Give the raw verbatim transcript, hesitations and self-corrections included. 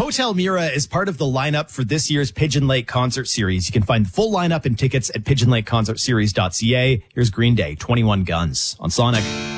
Hotel Mira is part of the lineup for this year's Pigeon Lake Concert Series. You can find the full lineup and tickets at pigeon lake concert series dot c a. Here's Green Day, twenty-one Guns on Sonic.